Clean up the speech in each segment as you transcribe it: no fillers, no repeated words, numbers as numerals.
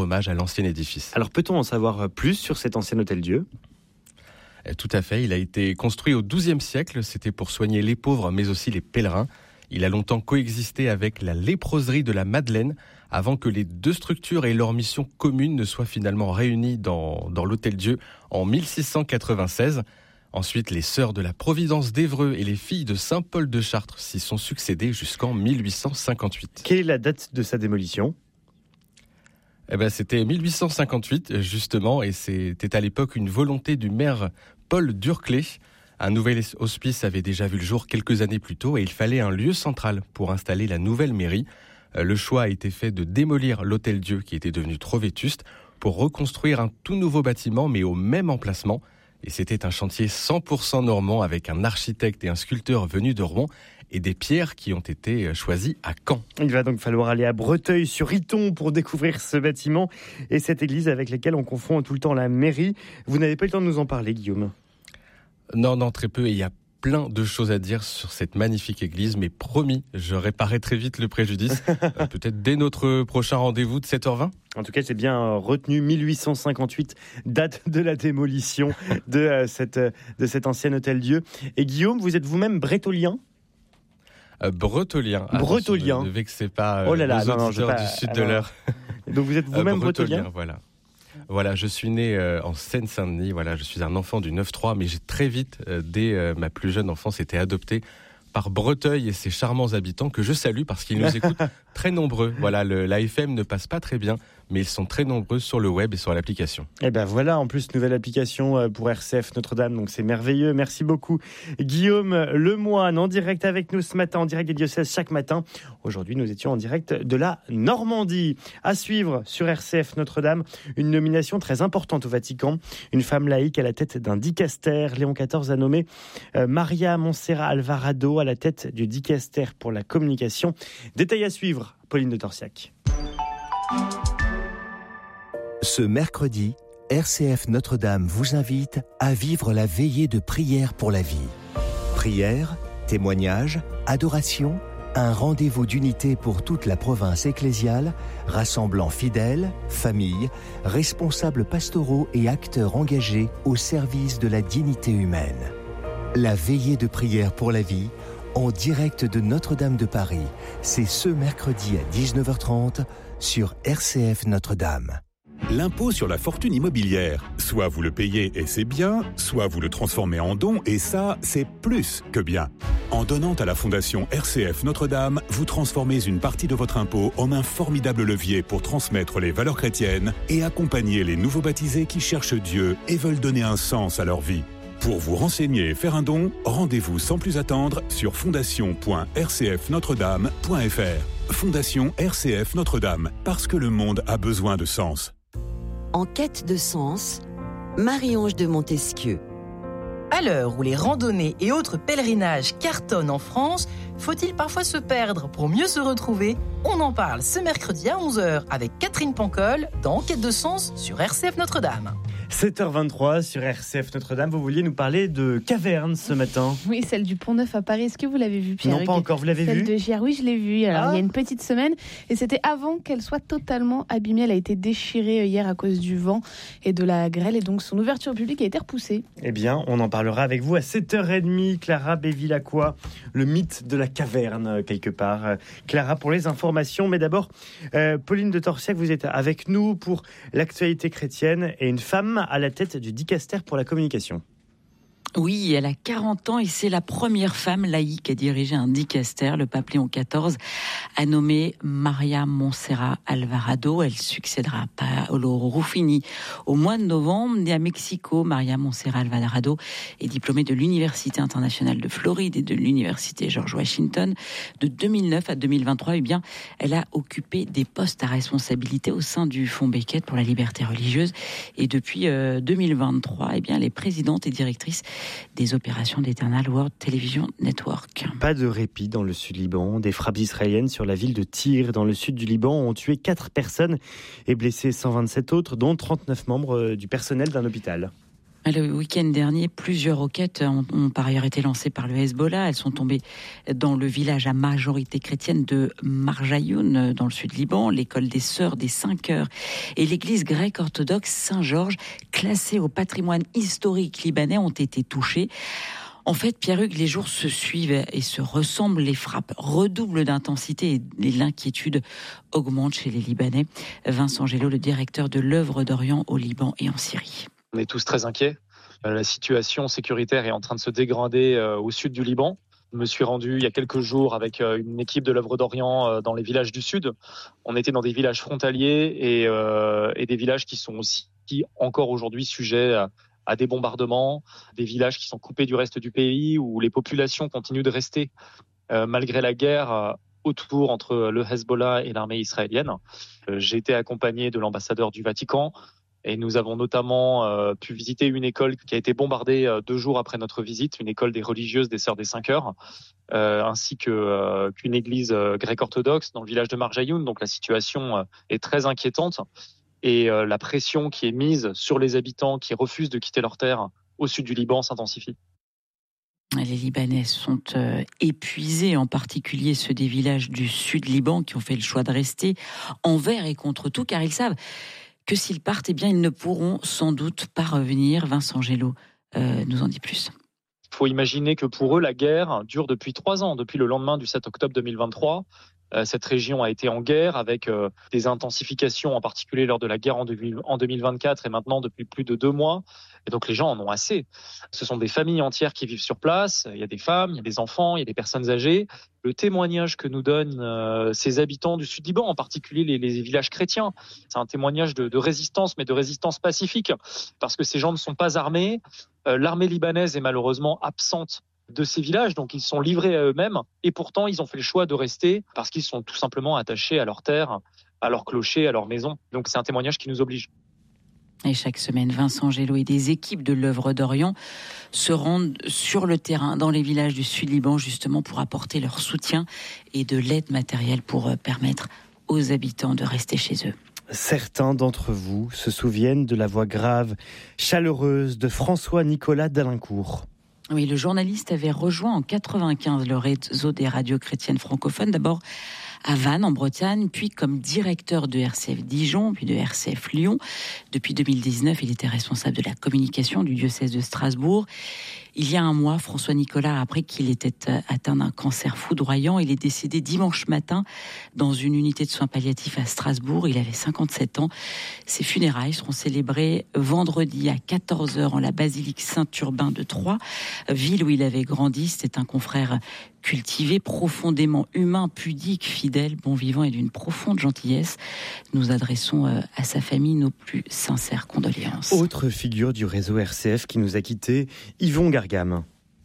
hommage à l'ancien édifice. Alors peut-on en savoir plus sur cet ancien hôtel-Dieu ? Tout à fait, il a été construit au XIIe siècle, c'était pour soigner les pauvres mais aussi les pèlerins. Il a longtemps coexisté avec la léproserie de la Madeleine avant que les deux structures et leur mission commune ne soient finalement réunies dans l'Hôtel-Dieu en 1696. Ensuite, les sœurs de la Providence d'Évreux et les filles de Saint-Paul de Chartres s'y sont succédées jusqu'en 1858. Quelle est la date de sa démolition ? C'était 1858 justement, et c'était à l'époque une volonté du maire Paul Durclé. Un nouvel hospice avait déjà vu le jour quelques années plus tôt et il fallait un lieu central pour installer la nouvelle mairie. Le choix a été fait de démolir l'Hôtel-Dieu qui était devenu trop vétuste pour reconstruire un tout nouveau bâtiment mais au même emplacement. Et c'était un chantier 100% normand avec un architecte et un sculpteur venus de Rouen et des pierres qui ont été choisies à Caen. Il va donc falloir aller à Breteuil-sur-Iton pour découvrir ce bâtiment et cette église avec laquelle on confond tout le temps la mairie. Vous n'avez pas eu le temps de nous en parler, Guillaume ? Non, très peu. Et il y a plein de choses à dire sur cette magnifique église, mais promis, je réparerai très vite le préjudice. Peut-être dès notre prochain rendez-vous de 7h20 ? En tout cas, c'est bien retenu 1858, date de la démolition de cet ancien hôtel-Dieu. Et Guillaume, vous êtes vous-même brétolien ? Bretolien. Bretolien. Ne vexez pas nos auditeurs pas, du sud de l'Eure. Donc vous êtes vous-même bretolien ? Voilà, je suis né en Seine-Saint-Denis. Voilà, je suis un enfant du 9-3, mais j'ai très vite, dès ma plus jeune enfance, été adopté par Breteuil et ses charmants habitants que je salue parce qu'ils nous écoutent très nombreux. Voilà, l'AFM ne passe pas très bien, mais ils sont très nombreux sur le web et sur l'application. Et ben voilà, en plus, nouvelle application pour RCF Notre-Dame, donc c'est merveilleux. Merci beaucoup. Guillaume Lemoine, en direct avec nous ce matin, en direct des diocèses chaque matin. Aujourd'hui, nous étions en direct de la Normandie. À suivre sur RCF Notre-Dame, une nomination très importante au Vatican. Une femme laïque à la tête d'un dicaster. Léon XIV a nommé Maria Montserrat Alvarado à la tête du dicaster pour la communication. Détail à suivre, Pauline de Torsiac. Ce mercredi, RCF Notre-Dame vous invite à vivre la veillée de prière pour la vie. Prière, témoignage, adoration, un rendez-vous d'unité pour toute la province ecclésiale, rassemblant fidèles, familles, responsables pastoraux et acteurs engagés au service de la dignité humaine. La veillée de prière pour la vie, en direct de Notre-Dame de Paris, c'est ce mercredi à 19h30 sur RCF Notre-Dame. L'impôt sur la fortune immobilière. Soit vous le payez et c'est bien, soit vous le transformez en don et ça, c'est plus que bien. En donnant à la Fondation RCF Notre-Dame, vous transformez une partie de votre impôt en un formidable levier pour transmettre les valeurs chrétiennes et accompagner les nouveaux baptisés qui cherchent Dieu et veulent donner un sens à leur vie. Pour vous renseigner et faire un don, rendez-vous sans plus attendre sur fondation.rcfnotredame.fr. Fondation RCF Notre-Dame, parce que le monde a besoin de sens. En quête de sens, Marie-Ange de Montesquieu. À l'heure où les randonnées et autres pèlerinages cartonnent en France, faut-il parfois se perdre pour mieux se retrouver ? On en parle ce mercredi à 11h avec Catherine Pancol dans En quête de sens sur RCF Notre-Dame. 7h23 sur RCF Notre-Dame. Vous vouliez nous parler de cavernes ce matin ? Oui, celle du Pont-Neuf à Paris. Est-ce que vous l'avez vue, Pierre ? Non, pas encore. Vous l'avez vue ? Celle de Giard, oui, je l'ai vue. Alors, il y a une petite semaine. Et c'était avant qu'elle soit totalement abîmée. Elle a été déchirée hier à cause du vent et de la grêle. Et donc, son ouverture au public a été repoussée. Eh bien, on en parlera avec vous à 7h30. Clara Bévilacqua, le mythe de la caverne, quelque part. Clara, pour les informations. Mais d'abord, Pauline de Torsiac, vous êtes avec nous pour l'actualité chrétienne et une femme à la tête du dicaster pour la communication. Oui, elle a 40 ans et c'est la première femme laïque à diriger un dicaster. Le pape Léon XIV a nommé Maria Montserrat Alvarado. Elle succédera à Paolo Ruffini au mois de novembre. Née à Mexico, Maria Montserrat Alvarado est diplômée de l'Université internationale de Floride et de l'Université George Washington. De 2009 à 2023, elle a occupé des postes à responsabilité au sein du Fonds Becket pour la liberté religieuse. Et depuis 2023, elle est présidente et directrice des opérations d'Eternal World Television Network. Pas de répit dans le sud-Liban. Des frappes israéliennes sur la ville de Tyr, dans le sud du Liban, ont tué 4 personnes et blessé 127 autres, dont 39 membres du personnel d'un hôpital. Le week-end dernier, plusieurs roquettes ont par ailleurs été lancées par le Hezbollah. Elles sont tombées dans le village à majorité chrétienne de Marjayoun, dans le sud Liban, l'école des Sœurs des 5 heures et l'église grecque orthodoxe Saint-Georges, classée au patrimoine historique libanais, ont été touchées. En fait, Pierre-Hugues, les jours se suivent et se ressemblent, les frappes redoublent d'intensité et l'inquiétude augmente chez les Libanais. Vincent Gélo, le directeur de l'œuvre d'Orient au Liban et en Syrie. On est tous très inquiets. La situation sécuritaire est en train de se dégrader au sud du Liban. Je me suis rendu il y a quelques jours avec une équipe de l'œuvre d'Orient dans les villages du sud. On était dans des villages frontaliers et des villages qui sont aussi encore aujourd'hui sujets à des bombardements, des villages qui sont coupés du reste du pays où les populations continuent de rester malgré la guerre autour entre le Hezbollah et l'armée israélienne. J'ai été accompagné de l'ambassadeur du Vatican. Et nous avons notamment pu visiter une école qui a été bombardée 2 jours après notre visite, une école des religieuses des Sœurs des 5 heures, ainsi qu'une église grecque orthodoxe dans le village de Marjayoun. Donc la situation est très inquiétante et la pression qui est mise sur les habitants qui refusent de quitter leur terre au sud du Liban s'intensifie. Les Libanais sont épuisés, en particulier ceux des villages du sud Liban qui ont fait le choix de rester envers et contre tout, car ils savent que s'ils partent, eh bien, ils ne pourront sans doute pas revenir. Vincent Gélo nous en dit plus. Il faut imaginer que pour eux, la guerre dure depuis 3 ans, depuis le lendemain du 7 octobre 2023. Cette région a été en guerre avec des intensifications, en particulier lors de la guerre en 2024 et maintenant depuis plus de 2 mois. Et donc les gens en ont assez. Ce sont des familles entières qui vivent sur place. Il y a des femmes, il y a des enfants, il y a des personnes âgées. Le témoignage que nous donnent ces habitants du Sud Liban, en particulier les villages chrétiens, c'est un témoignage de résistance, mais de résistance pacifique, parce que ces gens ne sont pas armés. L'armée libanaise est malheureusement absente de ces villages, donc ils sont livrés à eux-mêmes, et pourtant ils ont fait le choix de rester parce qu'ils sont tout simplement attachés à leur terre, à leur clocher, à leur maison. Donc c'est un témoignage qui nous oblige. Et chaque semaine, Vincent Gélo et des équipes de l'œuvre d'Orient se rendent sur le terrain dans les villages du Sud-Liban justement pour apporter leur soutien et de l'aide matérielle pour permettre aux habitants de rester chez eux. Certains d'entre vous se souviennent de la voix grave, chaleureuse de François-Nicolas d'Alincourt. Oui, le journaliste avait rejoint en 1995 le réseau des radios chrétiennes francophones, d'abord à Vannes, en Bretagne, puis comme directeur de RCF Dijon, puis de RCF Lyon. Depuis 2019, il était responsable de la communication du diocèse de Strasbourg. Il y a un mois, François Nicolas a appris qu'il était atteint d'un cancer foudroyant. Il est décédé dimanche matin dans une unité de soins palliatifs à Strasbourg. Il avait 57 ans. Ses funérailles seront célébrées vendredi à 14h en la basilique Saint-Urbain de Troyes, ville où il avait grandi. C'était un confrère cultivé, profondément humain, pudique, fidèle, bon vivant et d'une profonde gentillesse. Nous adressons à sa famille nos plus sincères condoléances. Autre figure du réseau RCF qui nous a quittés, Yvon Gargam.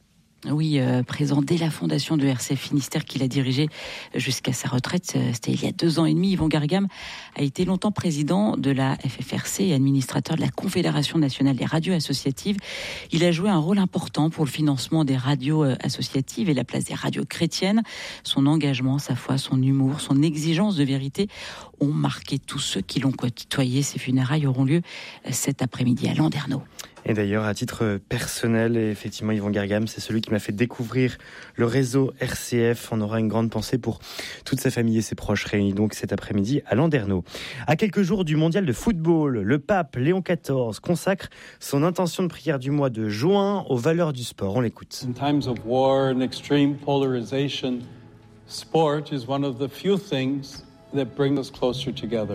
Oui, présent dès la fondation de RCF Finistère qu'il a dirigé jusqu'à sa retraite, c'était il y a 2 ans et demi. Yvon Gargam a été longtemps président de la FFRC et administrateur de la Confédération nationale des radios associatives. Il a joué un rôle important pour le financement des radios associatives et la place des radios chrétiennes. Son engagement, sa foi, son humour, son exigence de vérité ont marqué tous ceux qui l'ont côtoyé. Ces funérailles auront lieu cet après-midi à Landerneau. Et d'ailleurs, à titre personnel, effectivement, Yvon Gargam, c'est celui qui m'a fait découvrir le réseau RCF. On aura une grande pensée pour toute sa famille et ses proches réunis donc cet après-midi à Landerneau. À quelques jours du mondial de football, le pape Léon XIV consacre son intention de prière du mois de juin aux valeurs du sport. On l'écoute. In times of war and extreme polarization, sport is one of the few things that bring us closer together.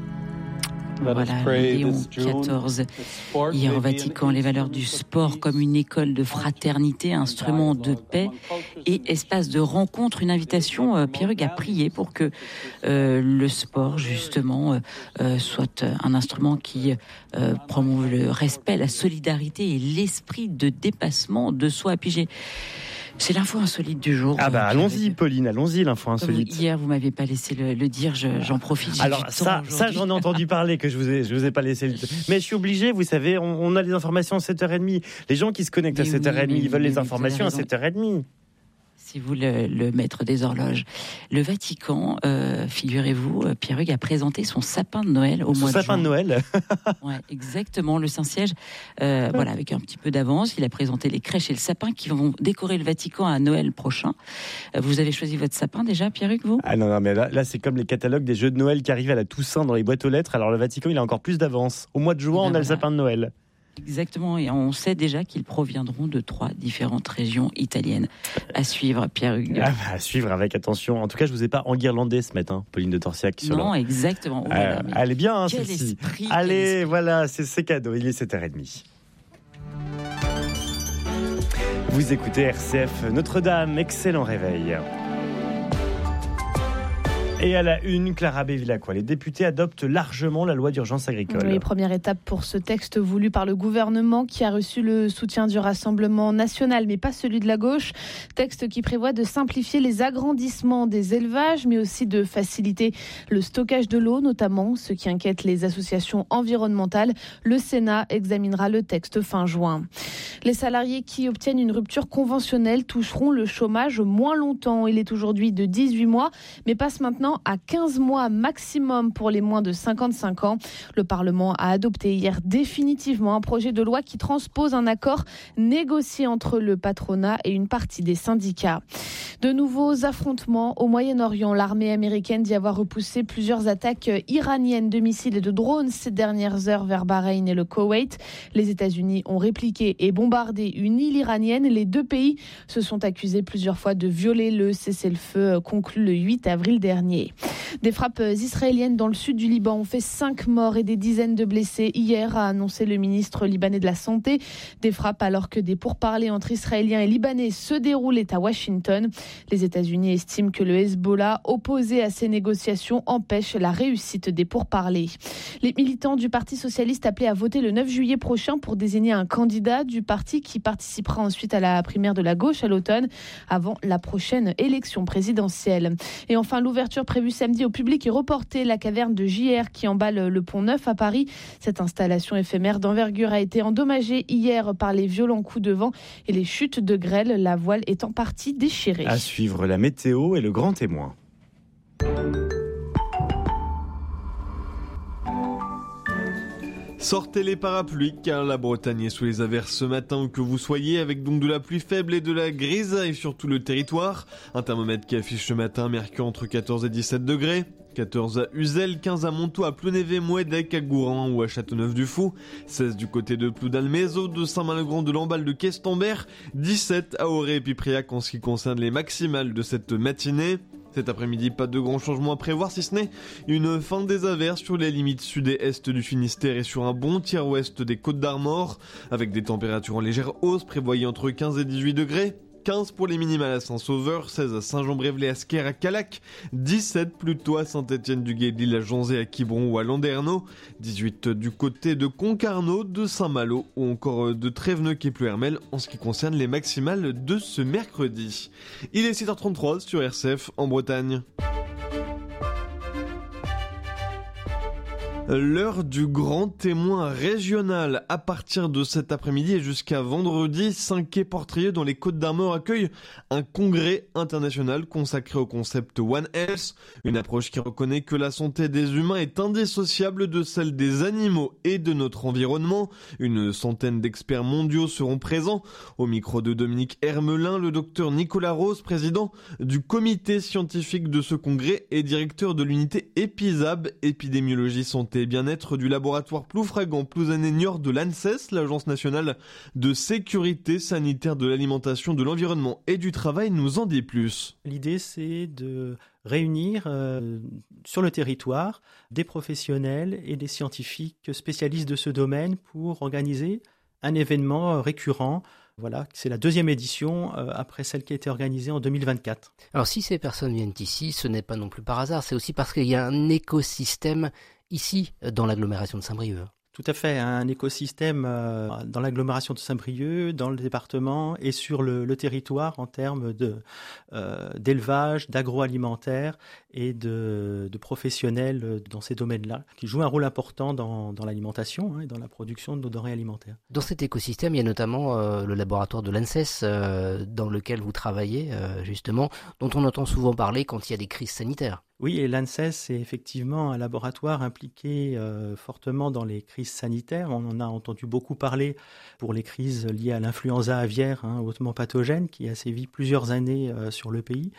Voilà, Léon XIV, hier au Vatican, les valeurs du sport comme une école de fraternité, instrument de paix et espace de rencontre, une invitation, Pierre-Hugues, à prier pour que le sport, justement, soit un instrument qui promouve le respect, la solidarité et l'esprit de dépassement de soi. Et puis c'est l'info insolite du jour. Ah bah allons-y Pauline, allons-y l'info insolite. Hier vous m'aviez pas laissé le dire, j'en profite. Alors ça j'en ai entendu parler que je vous ai pas laissé. Mais je suis obligé, vous savez, on a les informations à 7h30. Les gens qui se connectent à 7h30, ils veulent les informations à 7h30. Merci vous, le maître des horloges. Le Vatican, figurez-vous, Pierre-Hugues a présenté son sapin de Noël au mois de juin. Son sapin de Noël. Ouais, exactement. Le Saint-Siège, voilà, avec un petit peu d'avance, il a présenté les crèches et le sapin qui vont décorer le Vatican à Noël prochain. Vous avez choisi votre sapin déjà, Pierre-Hugues, vous ? Ah non, mais là, c'est comme les catalogues des jeux de Noël qui arrivent à la Toussaint dans les boîtes aux lettres. Alors le Vatican, il a encore plus d'avance. Au mois de juin, on a le sapin de Noël. Exactement, et on sait déjà qu'ils proviendront de 3 différentes régions italiennes. À suivre, Pierre-Hugues. À suivre avec attention. En tout cas, je vous ai pas enguirlandé ce matin, Pauline de Torsiac. Non, exactement. Oh, voilà, elle est bien, celle-ci. Allez, voilà, c'est cadeau. Il est 7h30. Vous écoutez RCF Notre-Dame, excellent réveil. Et à la une, Clara Bevilacqua, les députés adoptent largement la loi d'urgence agricole. Oui, première étape pour ce texte voulu par le gouvernement qui a reçu le soutien du Rassemblement national, mais pas celui de la gauche. Texte qui prévoit de simplifier les agrandissements des élevages, mais aussi de faciliter le stockage de l'eau, notamment ce qui inquiète les associations environnementales. Le Sénat examinera le texte fin juin. Les salariés qui obtiennent une rupture conventionnelle toucheront le chômage moins longtemps. Il est aujourd'hui de 18 mois, mais passe maintenant à 15 mois maximum pour les moins de 55 ans. Le Parlement a adopté hier définitivement un projet de loi qui transpose un accord négocié entre le patronat et une partie des syndicats. De nouveaux affrontements au Moyen-Orient. L'armée américaine dit avoir repoussé plusieurs attaques iraniennes de missiles et de drones ces dernières heures vers Bahreïn et le Koweït. Les États-Unis ont répliqué et bombardé une île iranienne. Les deux pays se sont accusés plusieurs fois de violer le cessez-le-feu conclu le 8 avril dernier. Des frappes israéliennes dans le sud du Liban ont fait 5 morts et des dizaines de blessés hier, a annoncé le ministre libanais de la Santé. Des frappes alors que des pourparlers entre Israéliens et Libanais se déroulaient à Washington. Les États-Unis estiment que le Hezbollah, opposé à ces négociations, empêche la réussite des pourparlers. Les militants du Parti socialiste appelés à voter le 9 juillet prochain pour désigner un candidat du parti qui participera ensuite à la primaire de la gauche à l'automne, avant la prochaine élection présidentielle. Et enfin, l'ouverture prévue samedi au public est reportée. La caverne de JR qui emballe le Pont Neuf à Paris. Cette installation éphémère d'envergure a été endommagée hier par les violents coups de vent et les chutes de grêle, la voile est en partie déchirée. À suivre la météo et le grand témoin. Sortez les parapluies car la Bretagne est sous les averses ce matin où que vous soyez, avec donc de la pluie faible et de la grisaille sur tout le territoire. Un thermomètre qui affiche ce matin mercure entre 14 et 17 degrés. 14 à Uzel, 15 à Montaut, à Plonévé, Mouédec, à Gouran ou à Châteauneuf-du-Fou, 16 du côté de Ploudalmézo, de Saint-Malgrand, de Lamballe, de Questembert, 17 à Auray et Pipriac en ce qui concerne les maximales de cette matinée. Cet après-midi, pas de grands changements à prévoir, si ce n'est une fin des averses sur les limites sud et est du Finistère et sur un bon tiers ouest des Côtes-d'Armor, avec des températures en légère hausse prévoyées entre 15 et 18 degrés. 15 pour les minimales à Saint-Sauveur, 16 à Saint-Jean-Brévelay, à Sker, à Calac, 17 plutôt à Saint-Étienne-du-Guet, de l'île à Jonzé, à Quiberon ou à Landerneau, 18 du côté de Concarneau, de Saint-Malo ou encore de Tréveneux-Quai-Plouermel en ce qui concerne les maximales de ce mercredi. Il est 6h33 sur RCF en Bretagne. L'heure du grand témoin régional. À partir de cet après-midi et jusqu'à vendredi, 5 quais portriers dans les Côtes-d'Armor accueillent un congrès international consacré au concept One Health, une approche qui reconnaît que la santé des humains est indissociable de celle des animaux et de notre environnement. Une centaine d'experts mondiaux seront présents. Au micro de Dominique Hermelin, le docteur Nicolas Rose, président du comité scientifique de ce congrès et directeur de l'unité EPISAB, épidémiologie santé et bien-être du laboratoire Ploufragan Plouzané Niort de l'ANSES, l'Agence nationale de sécurité sanitaire de l'alimentation, de l'environnement et du travail, nous en dit plus. L'idée, c'est de réunir sur le territoire des professionnels et des scientifiques spécialistes de ce domaine pour organiser un événement récurrent. Voilà, c'est la 2e édition après celle qui a été organisée en 2024. Alors si ces personnes viennent ici, ce n'est pas non plus par hasard, c'est aussi parce qu'il y a un écosystème ici, dans l'agglomération de Saint-Brieuc. Tout à fait, un écosystème dans l'agglomération de Saint-Brieuc, dans le département et sur le territoire en termes d'élevage, d'agroalimentaire et de professionnels dans ces domaines-là, qui jouent un rôle important dans l'alimentation et dans la production de nos denrées alimentaires. Dans cet écosystème, il y a notamment le laboratoire de l'ANSES dans lequel vous travaillez, justement, dont on entend souvent parler quand il y a des crises sanitaires. Oui, et l'ANSES est effectivement un laboratoire impliqué fortement dans les crises sanitaires. On en a entendu beaucoup parler pour les crises liées à l'influenza aviaire, hautement pathogène, qui a sévi plusieurs années sur le pays.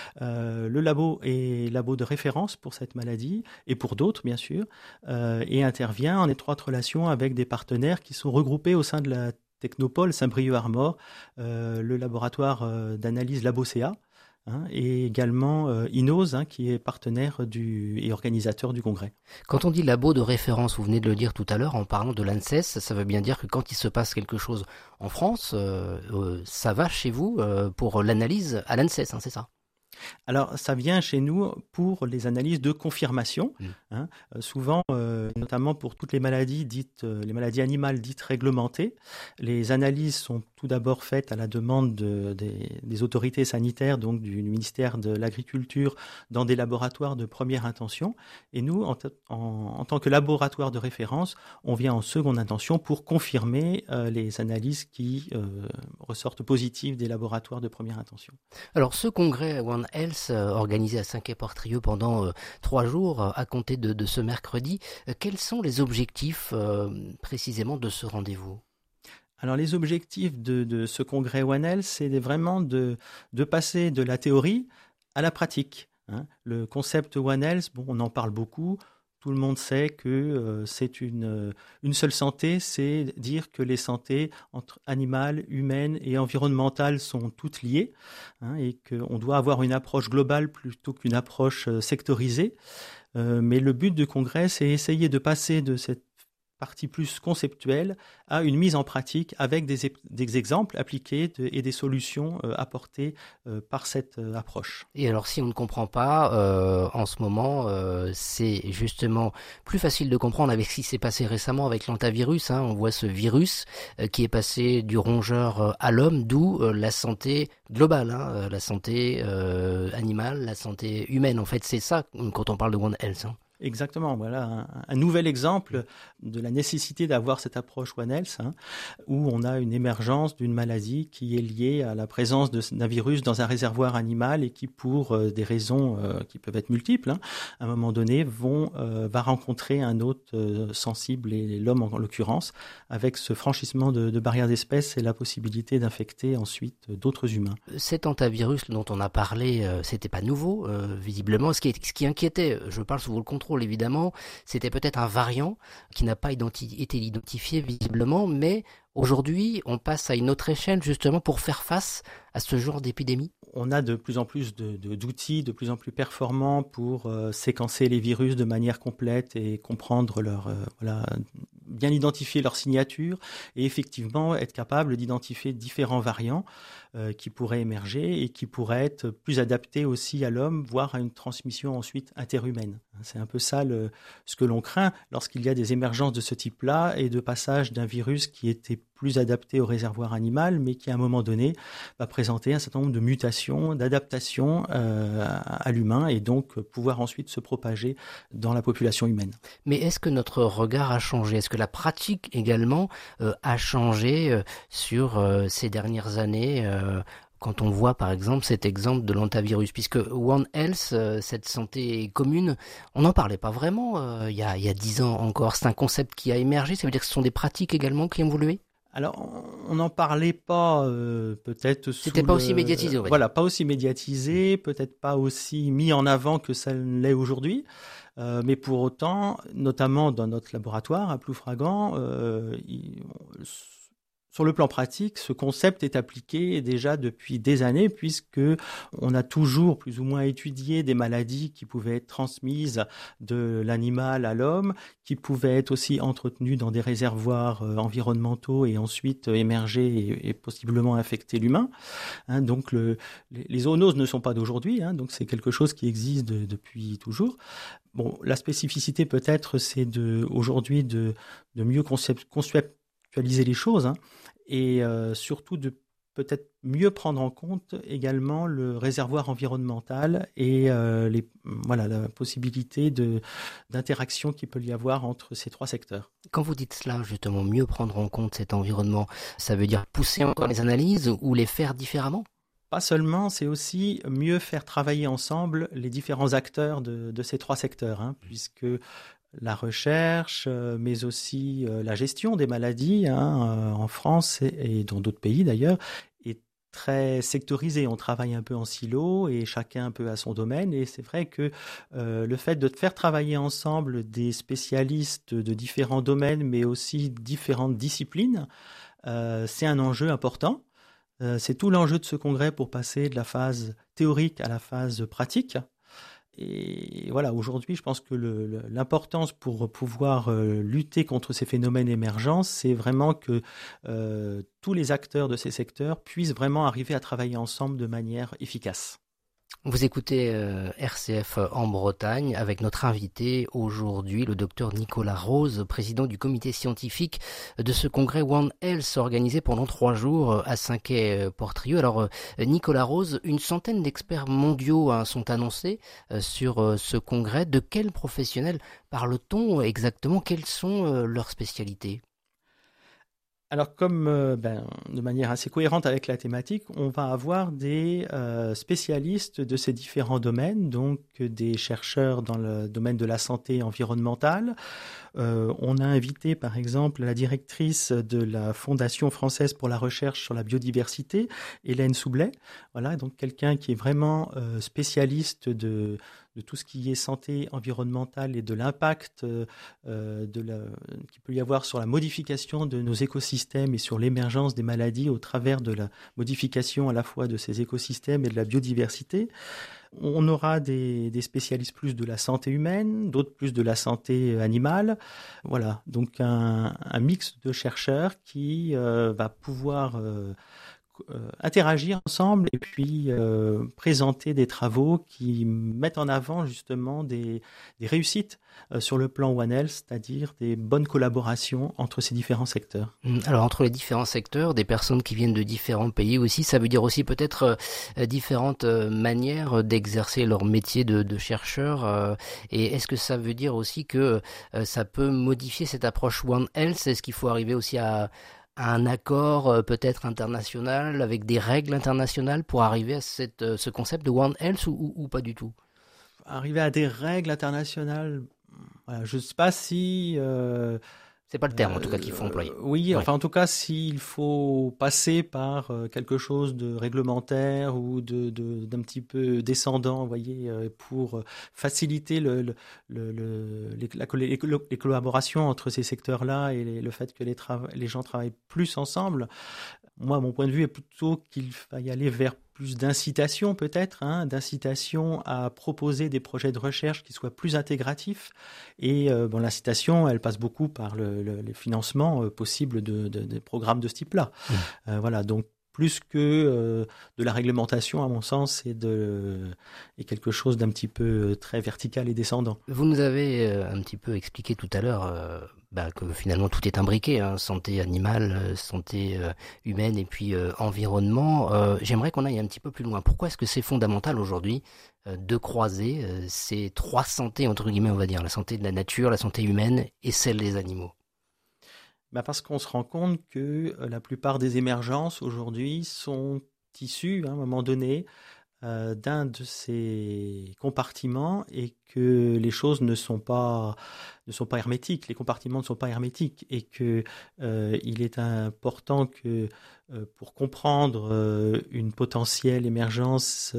Le labo est labo de référence pour cette maladie, et pour d'autres bien sûr, et intervient en étroite relation avec des partenaires qui sont regroupés au sein de la Technopole Saint-Brieuc-Armor, le laboratoire d'analyse LaboCA, et également INOS, qui est partenaire et organisateur du congrès. Quand on dit labo de référence, vous venez de le dire tout à l'heure en parlant de l'ANSES, ça veut bien dire que quand il se passe quelque chose en France, ça va chez vous pour l'analyse à l'ANSES, c'est ça ? Alors, ça vient chez nous pour les analyses de confirmation. Souvent, notamment pour toutes les maladies les maladies animales dites réglementées, les analyses sont tout d'abord faites à la demande des autorités sanitaires, donc du ministère de l'Agriculture, dans des laboratoires de première intention. Et nous, en tant que laboratoire de référence, on vient en seconde intention pour confirmer les analyses qui ressortent positives des laboratoires de première intention. Alors, ce congrès One Health organisé à Saint-Quay-Portrieux pendant 3 jours à compter de ce mercredi, quels sont les objectifs précisément de ce rendez-vous ? Alors les objectifs de ce congrès One Health, c'est vraiment de passer de la théorie à la pratique. Le concept One Health, on en parle beaucoup. Tout le monde sait que c'est une seule santé, c'est dire que les santé entre animales, humaines et environnementales sont toutes liées, et qu'on doit avoir une approche globale plutôt qu'une approche sectorisée. Mais le but du congrès, c'est essayer de passer de cette partie plus conceptuelle à une mise en pratique avec des exemples appliqués et des solutions apportées par cette approche. Et alors si on ne comprend pas en ce moment, c'est justement plus facile de comprendre avec ce qui s'est passé récemment avec l'hantavirus. On voit ce virus qui est passé du rongeur à l'homme, d'où la santé globale, la santé animale, la santé humaine. En fait, c'est ça quand on parle de One Health. Exactement, voilà un nouvel exemple de la nécessité d'avoir cette approche One Health, où on a une émergence d'une maladie qui est liée à la présence d'un virus dans un réservoir animal et qui, pour des raisons qui peuvent être multiples, à un moment donné, va rencontrer un hôte sensible, et l'homme en l'occurrence, avec ce franchissement de barrières d'espèces et la possibilité d'infecter ensuite d'autres humains. Cet hantavirus dont on a parlé, c'était pas nouveau, visiblement. Ce qui inquiétait, je parle sous vos contrôles, évidemment, c'était peut-être un variant qui n'a pas été identifié visiblement, mais aujourd'hui, on passe à une autre échelle justement pour faire face à ce genre d'épidémie. On a de plus en plus d'outils de plus en plus performants pour séquencer les virus de manière complète et comprendre bien identifier leur signature et effectivement être capable d'identifier différents variants qui pourraient émerger et qui pourraient être plus adaptés aussi à l'homme, voire à une transmission ensuite interhumaine. C'est un peu ça ce que l'on craint lorsqu'il y a des émergences de ce type-là et de passage d'un virus qui était plus adapté au réservoir animal, mais qui à un moment donné va présenter un certain nombre de mutations, d'adaptations à l'humain et donc pouvoir ensuite se propager dans la population humaine. Mais est-ce que notre regard a changé ? Est-ce que la pratique également a changé sur ces dernières années quand on voit par exemple cet exemple de l'hantavirus, puisque One Health, cette santé commune, on n'en parlait pas vraiment il y a 10 ans encore. C'est un concept qui a émergé, ça veut dire que ce sont des pratiques également qui ont évolué ? Alors, on n'en parlait pas peut-être C'était pas aussi médiatisé, voilà, pas aussi médiatisé, peut-être pas aussi mis en avant que ça l'est aujourd'hui. Mais pour autant, notamment dans notre laboratoire à Ploufragan, Sur le plan pratique, ce concept est appliqué déjà depuis des années puisque on a toujours plus ou moins étudié des maladies qui pouvaient être transmises de l'animal à l'homme, qui pouvaient être aussi entretenues dans des réservoirs environnementaux et ensuite émerger et possiblement infecter l'humain. Donc les zoonoses ne sont pas d'aujourd'hui, donc c'est quelque chose qui existe depuis toujours. Bon, la spécificité peut-être c'est aujourd'hui de mieux conceptualiser les choses, et surtout de peut-être mieux prendre en compte également le réservoir environnemental et la possibilité d'interaction qu'il peut y avoir entre ces trois secteurs. Quand vous dites cela, justement, mieux prendre en compte cet environnement, ça veut dire pousser encore les analyses ou les faire différemment ? Pas seulement, c'est aussi mieux faire travailler ensemble les différents acteurs de ces trois secteurs, puisque la recherche, mais aussi la gestion des maladies en France et dans d'autres pays d'ailleurs, est très sectorisée. On travaille un peu en silo et chacun un peu à son domaine. Et c'est vrai que le fait de faire travailler ensemble des spécialistes de différents domaines, mais aussi différentes disciplines, c'est un enjeu important. C'est tout l'enjeu de ce congrès pour passer de la phase théorique à la phase pratique. Et voilà, aujourd'hui, je pense que l'importance pour pouvoir lutter contre ces phénomènes émergents, c'est vraiment que tous les acteurs de ces secteurs puissent vraiment arriver à travailler ensemble de manière efficace. Vous écoutez RCF en Bretagne avec notre invité aujourd'hui, le docteur Nicolas Rose, président du comité scientifique de ce congrès One Health organisé pendant 3 jours à Saint-Quay-Portrieux. Alors Nicolas Rose, une centaine d'experts mondiaux sont annoncés sur ce congrès. De quels professionnels parle-t-on exactement? Quelles sont leurs spécialités? Alors comme de manière assez cohérente avec la thématique, on va avoir des spécialistes de ces différents domaines, donc des chercheurs dans le domaine de la santé environnementale. On a invité par exemple la directrice de la Fondation française pour la recherche sur la biodiversité, Hélène Soublet. Voilà, donc quelqu'un qui est vraiment spécialiste de tout ce qui est santé environnementale et de l'impact qu'il peut y avoir sur la modification de nos écosystèmes et sur l'émergence des maladies au travers de la modification à la fois de ces écosystèmes et de la biodiversité. On aura des spécialistes plus de la santé humaine, d'autres plus de la santé animale. Voilà, donc un mix de chercheurs qui va pouvoir interagir ensemble et puis présenter des travaux qui mettent en avant justement des réussites sur le plan One Health, c'est-à-dire des bonnes collaborations entre ces différents secteurs. Alors entre les différents secteurs, des personnes qui viennent de différents pays aussi, ça veut dire aussi peut-être différentes manières d'exercer leur métier de chercheur, et est-ce que ça veut dire aussi que ça peut modifier cette approche One Health? Est-ce qu'il faut arriver aussi à un accord peut-être international, avec des règles internationales pour arriver à ce concept de One Health ou pas du tout? Arriver à des règles internationales, voilà, je ne sais pas si... c'est pas le terme en tout cas qu'il faut employer. Oui, enfin en tout cas s'il faut passer par quelque chose de réglementaire ou d'un petit peu descendant, vous voyez, pour faciliter les collaborations entre ces secteurs-là et le fait que les gens travaillent plus ensemble. Moi, mon point de vue est plutôt qu'il va y aller vers plus d'incitation peut-être, d'incitation à proposer des projets de recherche qui soient plus intégratifs. Et l'incitation, elle passe beaucoup par les financements possibles des programmes de ce type-là. Voilà, donc plus que de la réglementation, à mon sens, c'est quelque chose d'un petit peu très vertical et descendant. Vous nous avez un petit peu expliqué tout à l'heure que finalement tout est imbriqué, santé animale, santé humaine et puis environnement. J'aimerais qu'on aille un petit peu plus loin. Pourquoi est-ce que c'est fondamental aujourd'hui de croiser ces 3 santés, entre guillemets, on va dire, la santé de la nature, la santé humaine et celle des animaux? Parce qu'on se rend compte que la plupart des émergences aujourd'hui sont issues, à un moment donné, d'un de ces compartiments et que les choses ne sont pas hermétiques, les compartiments ne sont pas hermétiques et que il est important que pour comprendre une potentielle émergence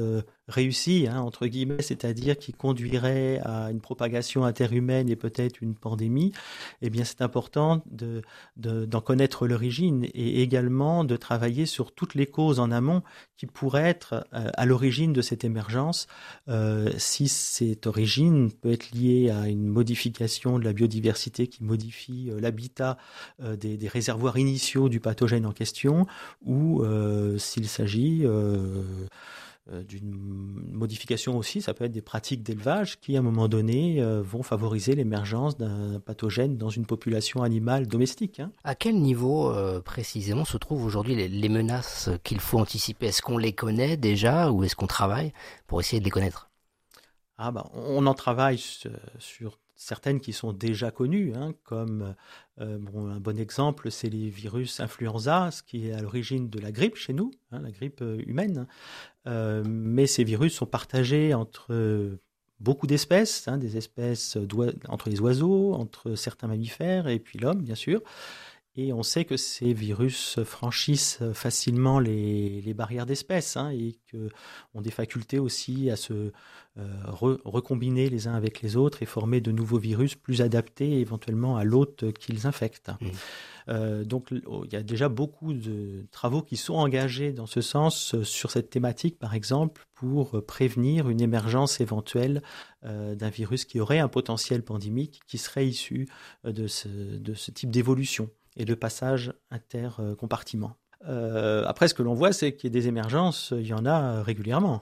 réussi, entre guillemets, c'est-à-dire qui conduirait à une propagation interhumaine et peut-être une pandémie, eh bien c'est important d'en connaître l'origine et également de travailler sur toutes les causes en amont qui pourraient être à l'origine de cette émergence. Si cette origine peut être liée à une modification de la biodiversité qui modifie l'habitat des réservoirs initiaux du pathogène en question, ou s'il s'agit d'une modification aussi, ça peut être des pratiques d'élevage qui, à un moment donné, vont favoriser l'émergence d'un pathogène dans une population animale domestique. À quel niveau précisément se trouvent aujourd'hui les menaces qu'il faut anticiper ? Est-ce qu'on les connaît déjà ou est-ce qu'on travaille pour essayer de les connaître ? On en travaille sur certaines qui sont déjà connues, comme un bon exemple, c'est les virus influenza, ce qui est à l'origine de la grippe chez nous, la grippe humaine. Mais ces virus sont partagés entre beaucoup d'espèces, des espèces entre les oiseaux, entre certains mammifères et puis l'homme, bien sûr. Et on sait que ces virus franchissent facilement les barrières d'espèces et ont des facultés aussi à se recombiner les uns avec les autres et former de nouveaux virus plus adaptés éventuellement à l'hôte qu'ils infectent. Donc il y a déjà beaucoup de travaux qui sont engagés dans ce sens sur cette thématique, par exemple, pour prévenir une émergence éventuelle d'un virus qui aurait un potentiel pandémique qui serait issu de ce type d'évolution et de passage intercompartiment. Après, ce que l'on voit, c'est qu'il y a des émergences, il y en a régulièrement.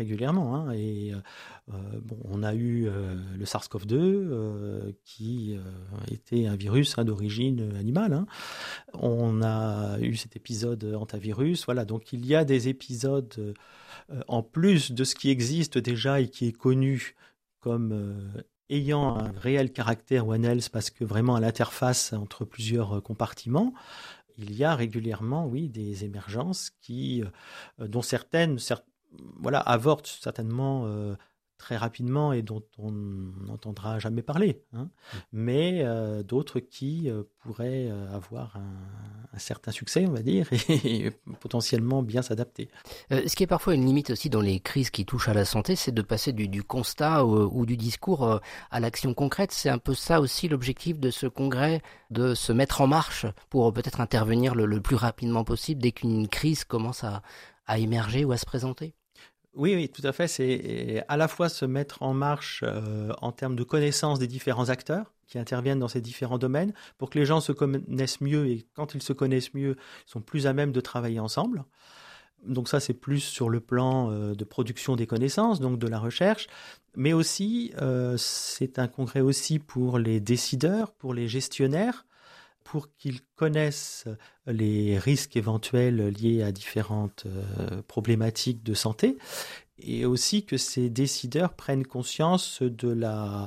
On a eu le SARS-CoV-2 qui était un virus d'origine animale. On a eu cet épisode hantavirus. Voilà, donc il y a des épisodes en plus de ce qui existe déjà et qui est connu comme ayant un réel caractère One Health, parce que vraiment à l'interface entre plusieurs compartiments, il y a régulièrement, des émergences dont certaines avortent certainement très rapidement et dont on n'entendra jamais parler, mais d'autres qui pourraient avoir un certain succès, on va dire, et potentiellement bien s'adapter. Ce qui est parfois une limite aussi dans les crises qui touchent à la santé, c'est de passer du constat ou du discours à l'action concrète. C'est un peu ça aussi l'objectif de ce congrès, de se mettre en marche pour peut-être intervenir le plus rapidement possible dès qu'une crise commence à émerger ou à se présenter. Oui, tout à fait. C'est à la fois se mettre en marche en termes de connaissance des différents acteurs qui interviennent dans ces différents domaines pour que les gens se connaissent mieux, et quand ils se connaissent mieux, ils sont plus à même de travailler ensemble. Donc ça, c'est plus sur le plan de production des connaissances, donc de la recherche, mais aussi c'est un congrès aussi pour les décideurs, pour les gestionnaires, pour qu'ils connaissent les risques éventuels liés à différentes problématiques de santé, et aussi que ces décideurs prennent conscience de la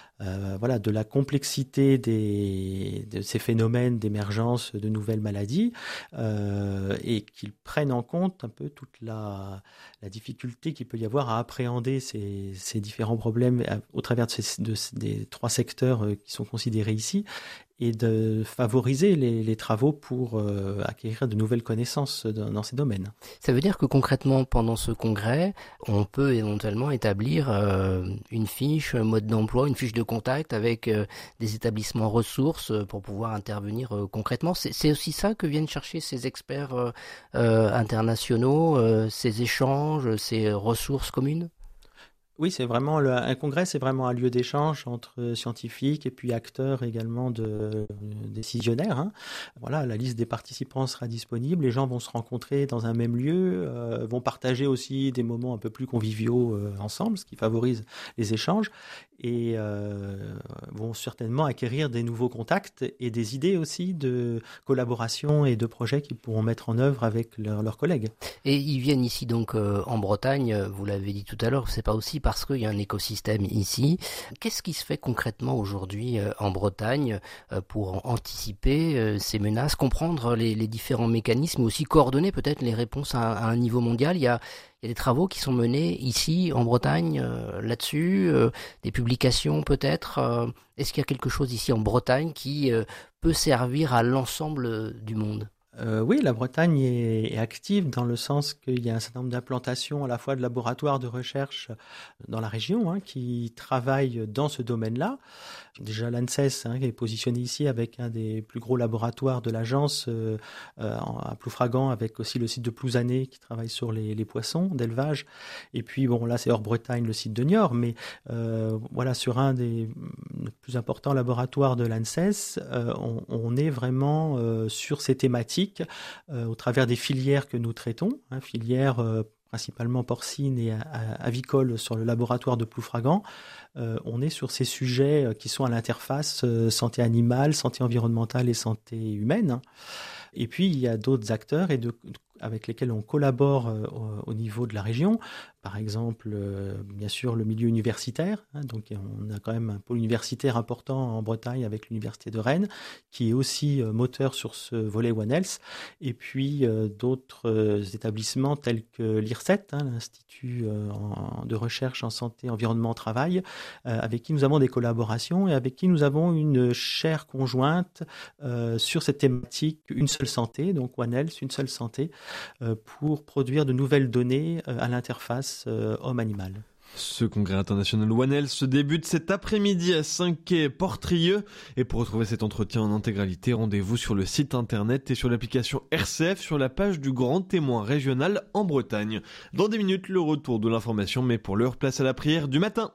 complexité de ces phénomènes d'émergence de nouvelles maladies, et qu'ils prennent en compte un peu toute la difficulté qu'il peut y avoir à appréhender ces différents problèmes au travers des trois secteurs qui sont considérés ici, et de favoriser les travaux pour acquérir de nouvelles connaissances dans ces domaines. Ça veut dire que concrètement, pendant ce congrès, on peut éventuellement établir une fiche, un mode d'emploi, une fiche de contact avec des établissements ressources pour pouvoir intervenir concrètement. C'est aussi ça que viennent chercher ces experts internationaux, ces échanges, ces ressources communes ? Oui, c'est vraiment un congrès, c'est vraiment un lieu d'échange entre scientifiques et puis acteurs également décisionnaires. Voilà, la liste des participants sera disponible, les gens vont se rencontrer dans un même lieu, vont partager aussi des moments un peu plus conviviaux ensemble, ce qui favorise les échanges, et vont certainement acquérir des nouveaux contacts et des idées aussi de collaboration et de projets qu'ils pourront mettre en œuvre avec leurs collègues. Et ils viennent ici donc en Bretagne, vous l'avez dit tout à l'heure, c'est pas aussi parce qu'il y a un écosystème ici. Qu'est-ce qui se fait concrètement aujourd'hui en Bretagne pour anticiper ces menaces, comprendre les différents mécanismes, mais aussi coordonner peut-être les réponses à un niveau mondial ? Il y a des travaux qui sont menés ici en Bretagne là-dessus, des publications peut-être. Est-ce qu'il y a quelque chose ici en Bretagne qui peut servir à l'ensemble du monde ? Oui, la Bretagne est active dans le sens qu'il y a un certain nombre d'implantations à la fois de laboratoires de recherche dans la région qui travaillent dans ce domaine-là. Déjà l'ANSES qui est positionné ici avec un des plus gros laboratoires de l'agence à Ploufragan, avec aussi le site de Plouzané qui travaille sur les poissons d'élevage. Et puis là c'est hors Bretagne, le site de Niort, mais sur un des plus importants laboratoires de l'ANSES, on est vraiment sur ces thématiques au travers des filières que nous traitons, filières principalement porcines et avicoles sur le laboratoire de Ploufragan. On est sur ces sujets qui sont à l'interface santé animale, santé environnementale et santé humaine. Et puis il y a d'autres acteurs avec lesquels on collabore au niveau de la région. Par exemple, bien sûr, le milieu universitaire. Donc, on a quand même un pôle universitaire important en Bretagne avec l'Université de Rennes, qui est aussi moteur sur ce volet One Health. Et puis, d'autres établissements tels que l'IRSET, l'Institut de recherche en santé, environnement, travail, avec qui nous avons des collaborations et avec qui nous avons une chaire conjointe sur cette thématique, une seule santé, donc One Health, une seule santé, pour produire de nouvelles données à l'interface homme-animal. Ce congrès international One Health se débute cet après-midi à Saint-Quay-Portrieux. Et pour retrouver cet entretien en intégralité, rendez-vous sur le site internet et sur l'application RCF sur la page du Grand Témoin régional en Bretagne. Dans 10 minutes, le retour de l'information, mais pour l'heure, place à la prière du matin.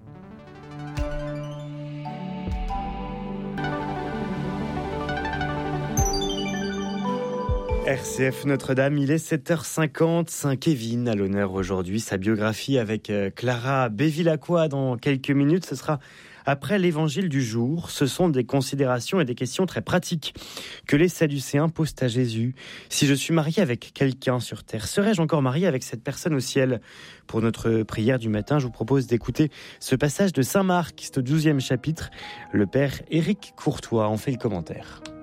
RCF Notre-Dame, il est 7h50, Saint-Kévin à l'honneur aujourd'hui. Sa biographie avec Clara Bévilacqua dans quelques minutes. Ce sera après l'évangile du jour. Ce sont des considérations et des questions très pratiques que les Sadducéens posent à Jésus. Si je suis marié avec quelqu'un sur terre, serais-je encore marié avec cette personne au ciel ? Pour notre prière du matin, je vous propose d'écouter ce passage de Saint Marc, c'est au 12e chapitre. Le père Éric Courtois en fait le commentaire.